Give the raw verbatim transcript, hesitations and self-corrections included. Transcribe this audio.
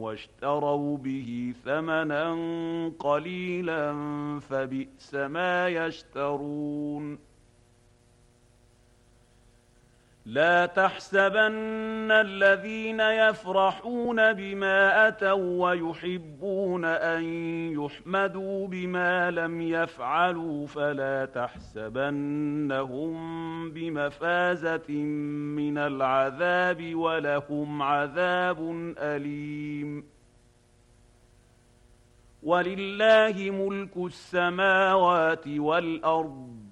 واشتروا به ثمنا قليلا فبئس ما يشترون. لا تحسبن الذين يفرحون بما أتوا ويحبون أن يحمدوا بما لم يفعلوا فلا تحسبنهم بمفازة من العذاب ولهم عذاب أليم. ولله ملك السماوات والأرض